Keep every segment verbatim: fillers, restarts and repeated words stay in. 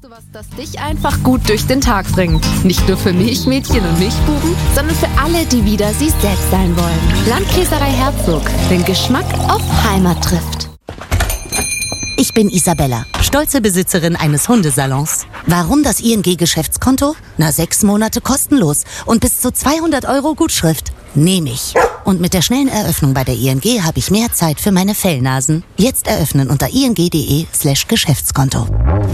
du was, das dich einfach gut durch den Tag bringt? Nicht nur für Milchmädchen und Milchbuben, sondern für alle, die wieder sie selbst sein wollen. Landkäserei Herzog, wenn Geschmack auf Heimat trifft. Ich bin Isabella, stolze Besitzerin eines Hundesalons. Warum das I N G-Geschäftskonto? Na, sechs Monate kostenlos und bis zu zweihundert Euro Gutschrift. Nehme ich. Und mit der schnellen Eröffnung bei der I N G habe ich mehr Zeit für meine Fellnasen. Jetzt eröffnen unter ing.de slash Geschäftskonto.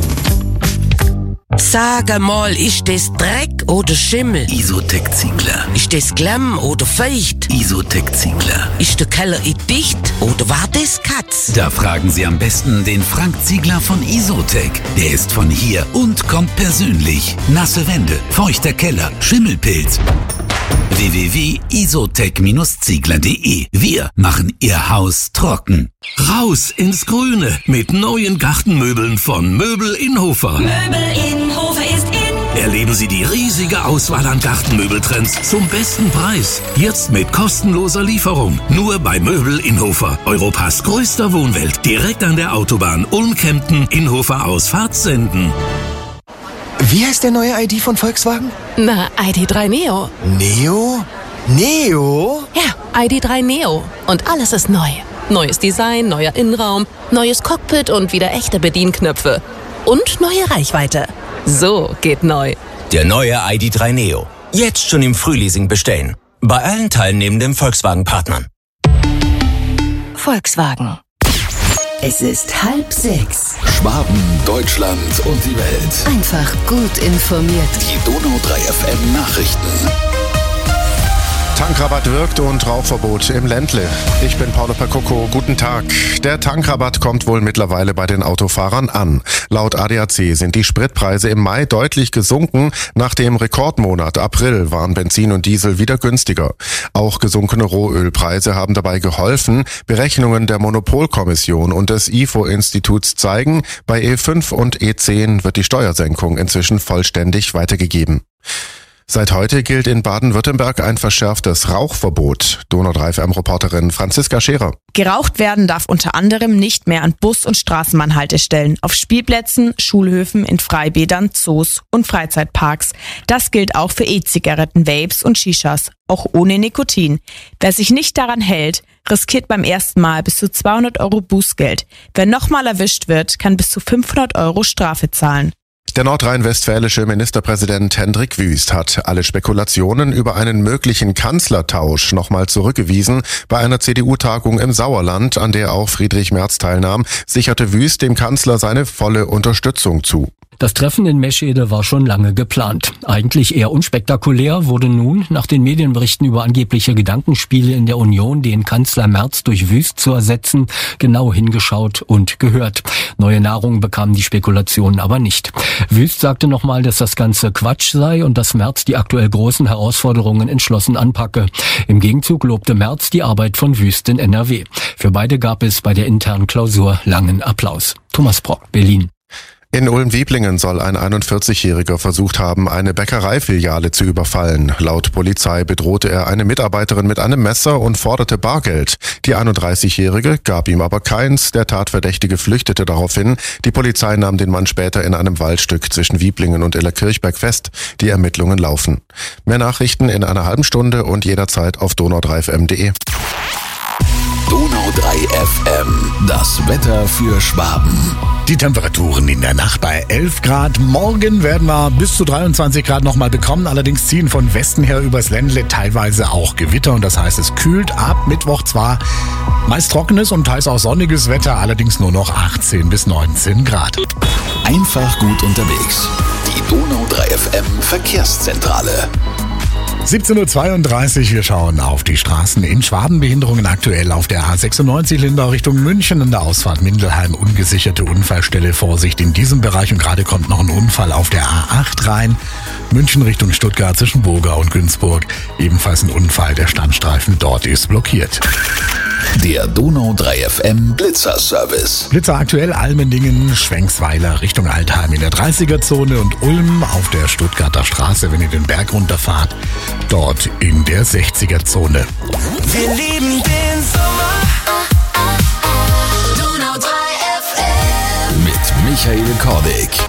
Sag mal, ist das Dreck oder Schimmel? Isotec Ziegler. Ist das Klamm oder feucht? Isotec Ziegler. Ist der Keller dicht oder war das Katz? Da fragen Sie am besten den Frank Ziegler von Isotec. Der ist von hier und kommt persönlich. Nasse Wände, feuchter Keller, Schimmelpilz. w w w punkt isotec ziegler punkt de. Wir machen Ihr Haus trocken. Raus ins Grüne mit neuen Gartenmöbeln von Möbel Inhofer. Möbel Inhofer ist in. Erleben Sie die riesige Auswahl an Gartenmöbeltrends zum besten Preis. Jetzt mit kostenloser Lieferung. Nur bei Möbel Inhofer. Europas größter Wohnwelt. Direkt an der Autobahn Ulm-Kempten, Inhofer Ausfahrt Senden. Wie heißt der neue I D von Volkswagen? Na, I D drei Neo. Neo? Neo? Ja, I D drei Neo. Und alles ist neu. Neues Design, neuer Innenraum, neues Cockpit und wieder echte Bedienknöpfe. Und neue Reichweite. So geht neu. Der neue I D drei Neo. Jetzt schon im Frühleasing bestellen. Bei allen teilnehmenden Volkswagen-Partnern. Volkswagen. Es ist halb sechs. Schwaben, Deutschland und die Welt. Einfach gut informiert. Die Donau drei F M Nachrichten. Tankrabatt wirkt und Rauchverbot im Ländle. Ich bin Paolo Percoco, guten Tag. Der Tankrabatt kommt wohl mittlerweile bei den Autofahrern an. Laut A D A C sind die Spritpreise im Mai deutlich gesunken. Nach dem Rekordmonat April waren Benzin und Diesel wieder günstiger. Auch gesunkene Rohölpreise haben dabei geholfen. Berechnungen der Monopolkommission und des I F O-Instituts zeigen, bei E fünf und E zehn wird die Steuersenkung inzwischen vollständig weitergegeben. Seit heute gilt in Baden-Württemberg ein verschärftes Rauchverbot. Donau drei F M-Reporterin Franziska Scherer. Geraucht werden darf unter anderem nicht mehr an Bus- und Straßenbahnhaltestellen, auf Spielplätzen, Schulhöfen, in Freibädern, Zoos und Freizeitparks. Das gilt auch für E-Zigaretten, Vapes und Shishas, auch ohne Nikotin. Wer sich nicht daran hält, riskiert beim ersten Mal bis zu zweihundert Euro Bußgeld. Wer nochmal erwischt wird, kann bis zu fünfhundert Euro Strafe zahlen. Der nordrhein-westfälische Ministerpräsident Hendrik Wüst hat alle Spekulationen über einen möglichen Kanzlertausch nochmal zurückgewiesen. Bei einer C D U-Tagung im Sauerland, an der auch Friedrich Merz teilnahm, sicherte Wüst dem Kanzler seine volle Unterstützung zu. Das Treffen in Meschede war schon lange geplant. Eigentlich eher unspektakulär wurde nun, nach den Medienberichten über angebliche Gedankenspiele in der Union, den Kanzler Merz durch Wüst zu ersetzen, genau hingeschaut und gehört. Neue Nahrung bekamen die Spekulationen aber nicht. Wüst sagte nochmal, dass das Ganze Quatsch sei und dass Merz die aktuell großen Herausforderungen entschlossen anpacke. Im Gegenzug lobte Merz die Arbeit von Wüst in N R W. Für beide gab es bei der internen Klausur langen Applaus. Thomas Brock, Berlin. In Ulm-Wieblingen soll ein einundvierzigjähriger versucht haben, eine Bäckereifiliale zu überfallen. Laut Polizei bedrohte er eine Mitarbeiterin mit einem Messer und forderte Bargeld. Die einunddreißigjährige gab ihm aber keins. Der Tatverdächtige flüchtete daraufhin. Die Polizei nahm den Mann später in einem Waldstück zwischen Wieblingen und Illerkirchberg fest. Die Ermittlungen laufen. Mehr Nachrichten in einer halben Stunde und jederzeit auf donau drei f m punkt de. Donau drei F M, das Wetter für Schwaben. Die Temperaturen in der Nacht bei elf Grad. Morgen werden wir bis zu dreiundzwanzig Grad nochmal bekommen. Allerdings ziehen von Westen her übers Ländle teilweise auch Gewitter. Und das heißt, es kühlt ab Mittwoch zwar meist trockenes und teils auch sonniges Wetter, allerdings nur noch achtzehn bis neunzehn Grad. Einfach gut unterwegs. Die Donau drei F M Verkehrszentrale. siebzehn Uhr zweiunddreißig, wir schauen auf die Straßen in Schwaben. Behinderungen aktuell auf der A sechsundneunzig Lindau Richtung München, an der Ausfahrt Mindelheim, ungesicherte Unfallstelle, Vorsicht in diesem Bereich. Und gerade kommt noch ein Unfall auf der A acht rein, München Richtung Stuttgart zwischen Burga und Günzburg, ebenfalls ein Unfall, der Standstreifen dort ist blockiert. Der Donau drei F M Blitzerservice. Blitzer aktuell Almendingen, Schwenksweiler Richtung Altheim in der dreißiger-Zone und Ulm auf der Stuttgarter Straße, wenn ihr den Berg runterfahrt, dort in der sechziger-Zone. Wir lieben den Sommer. Donau drei F M. Mit Michael Kordick.